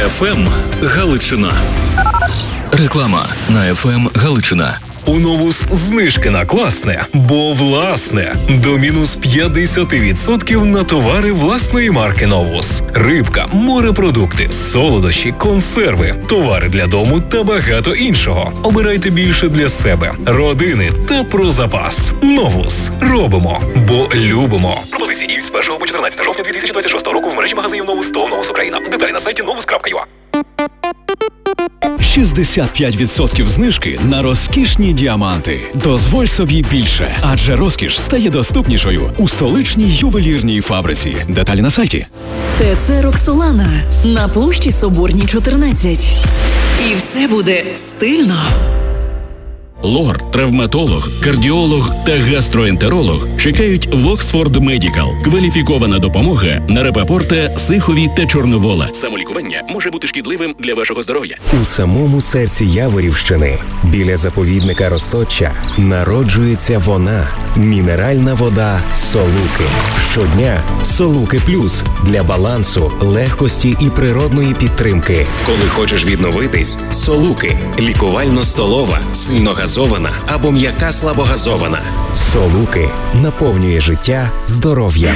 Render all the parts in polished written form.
ФМ Галичина. Реклама на ФМ Галичина. У Новус знижки на класне, бо власне. До мінус 50% на товари власної марки Новус. Рибка, морепродукти, солодощі, консерви, товари для дому та багато іншого. Обирайте більше для себе, родини та про запас. Новус. Робимо, бо любимо. Пропозиції діють з 1 по 14 жовтня 2026 року в мережі магазинів Новус та Новус Україна. Деталі на сайті novus.ua. 65% знижки на розкішні діаманти. Дозволь собі більше, адже розкіш стає доступнішою у столичній ювелірній фабриці. Деталі на сайті. ТЦ «Роксолана» на площі Соборній, 14. І все буде стильно. Лор, травматолог, кардіолог та гастроентеролог чекають в Оксфорд Медікал. Кваліфікована допомога на Рапапорта, Сихові та Чорновола. Самолікування може бути шкідливим для вашого здоров'я. У самому серці Яворівщини, біля заповідника Розточчя, народжується вона – мінеральна вода «Солуки». Щодня «Солуки Плюс» для балансу, легкості і природної підтримки. Коли хочеш відновитись – «Солуки» – лікувально-столова, сильногазована або м'яка слабогазована. «Солуки» наповнює життя здоров'ям.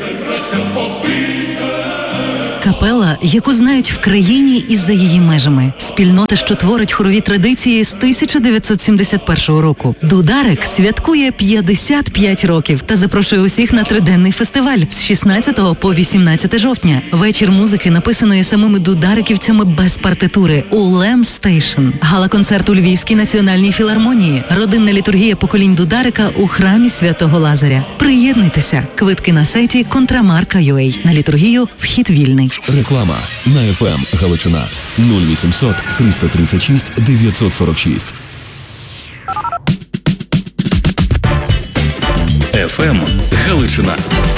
Капела, яку знають в країні і за її межами. Спільнота, що творить хорові традиції з 1971 року. Дударик святкує 55 років та запрошує усіх на триденний фестиваль з 16 по 18 жовтня. Вечір музики, написаної самими дудариківцями без партитури у Лем Стейшн. Гала-концерт у Львівській національній філармонії. Родинна літургія поколінь дударика у храмі Святого Лазаря. Приєднуйтеся. Квитки на сайті Контрамарка.ua. На літургію вхід вільний. Реклама на ФМ Галичина 0800 336 946. ФМ Галичина.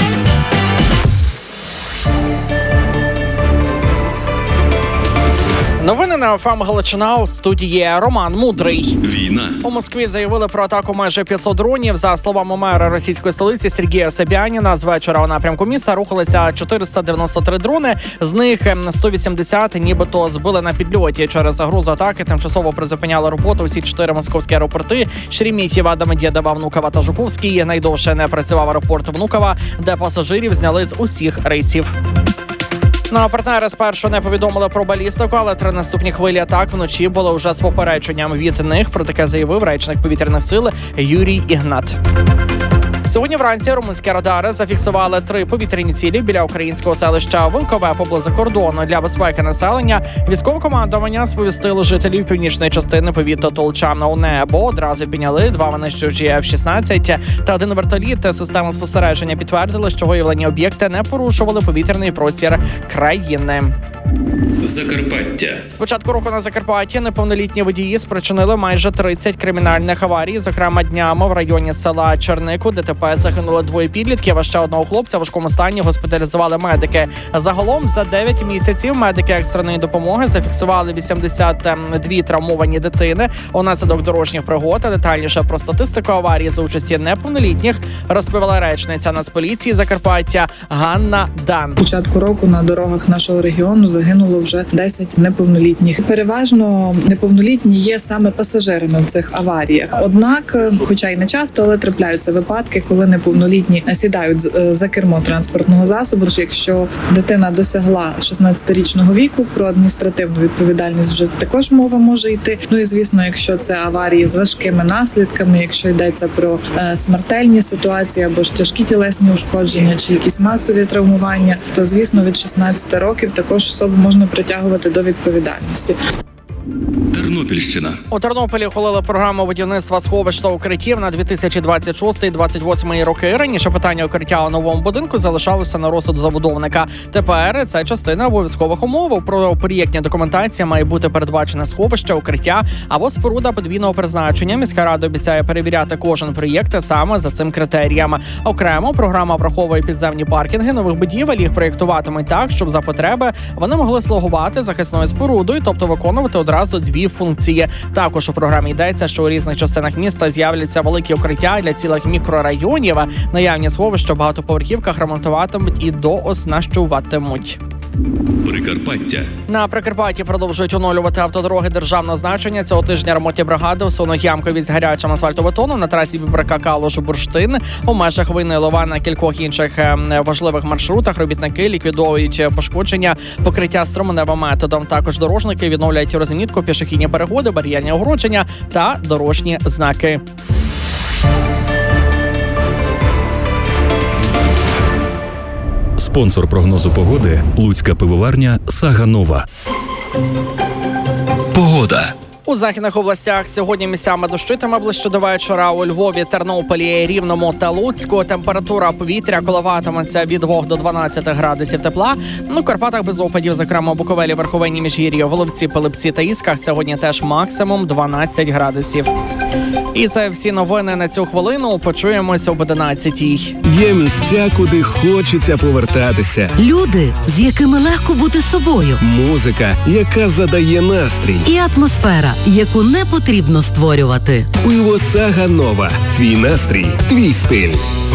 Новини на ФМ Галичина, у студії Роман Мудрий. Війна. У Москві заявили про атаку майже 500 дронів. За словами мера російської столиці Сергія Собяніна, з вечора у напрямку міста рухалися 493 дрони. З них 180 нібито збили на підльоті. Через загрозу атаки тимчасово призупиняли роботу усі 4 московські аеропорти – Шереметьєво, Домодєдово, Внуково та Жуковський. Найдовше не працював аеропорт Внуково, де пасажирів зняли з усіх рейсів. Партнери спершу не повідомили про балістику, але 3 наступні хвилі атак вночі були вже з попередженням від них. Про таке заявив речник повітряних сил Юрій Ігнат. Сьогодні вранці румунські радари зафіксували 3 повітряні цілі біля українського селища Вилкове поблизу кордону. Для безпеки населення військове командування сповістило жителів північної частини повітря Толчана у небо. Одразу підняли 2 винищувачі F-16 та 1 вертоліт. Системи спостереження підтвердили, що виявлені об'єкти не порушували повітряний простір країни. Закарпаття. З початку року на Закарпатті неповнолітні водії спричинили майже 30 кримінальних аварій. Зокрема, днями в районі села Чернику ДТП загинули 2 підлітків, а ще одного хлопця в важкому стані госпіталізували медики. Загалом за 9 місяців медики екстреної допомоги зафіксували 82 травмовані дитини унаслідок дорожніх пригод. Детальніше про статистику аварії за участі неповнолітніх розповіла речниця Нацполіції Закарпаття Ганна Дан. З початку року на дорогах нашого регіону загинуло вже 10 неповнолітніх. Переважно неповнолітні є саме пасажирами в цих аваріях. Однак, хоча й не часто, але трапляються випадки, коли неповнолітні сідають за кермо транспортного засобу. Якщо дитина досягла 16-річного віку, про адміністративну відповідальність вже також мова може йти. Ну і звісно, якщо це аварії з важкими наслідками, якщо йдеться про смертельні ситуації або ж тяжкі тілесні ушкодження чи якісь масові травмування, то звісно від 16 років також особу можна притягувати до відповідальності. Тернопільщина. У Тернополі ухвалили програму будівництва сховищ та укриттів на 2026-2028 роки. Раніше питання укриття у новому будинку залишалося на розсуд забудовника. Тепер це частина обов'язкових умов. Про проєктні документації має бути передбачене сховище, укриття або споруда подвійного призначення. Міська рада обіцяє перевіряти кожен проєкт саме за цим критерієм. Окремо програма враховує підземні паркінги нових будівель. Їх проєктуватимуть так, щоб за потреби вони могли слугувати захисною спорудою, тобто виконувати одразу 2 функції. Також у програмі йдеться, що у різних частинах міста з'являться великі укриття для цілих мікрорайонів. Наявні сховища в багатоповерхівках ремонтуватимуть і дооснащуватимуть. Прикарпаття. На Прикарпатті продовжують оновлювати автодороги державного значення. Цього тижня ремонтні бригади усунуть ямковість з гарячим асфальтобетоном на трасі Бібрика Калуш-Бурштин. У межах Винної Лова на кількох інших важливих маршрутах робітники ліквідують пошкодження покриття струменевим методом. Також дорожники відновлюють розмітку, пішохідні переходи, бар'єрні огородження та дорожні знаки. Спонсор прогнозу погоди – Луцька пивоварня «Сага Нова». Погода. У західних областях сьогодні місцями дощитиме ближче до вечора. У Львові, Тернополі, Рівному та Луцьку температура повітря коливатиметься від 2 до 12 градусів тепла. У Карпатах без опадів, зокрема у Буковелі, Верховині, Міжгір'ї, Головці, Пилипці та Ісках сьогодні теж максимум 12 градусів. І це всі новини на цю хвилину. Почуємось об 11-й. Є місця, куди хочеться повертатися. Люди, з якими легко бути собою. Музика, яка задає настрій. І атмосфера, яку не потрібно створювати. Пиво «Сага Нова». Твій настрій, твій стиль.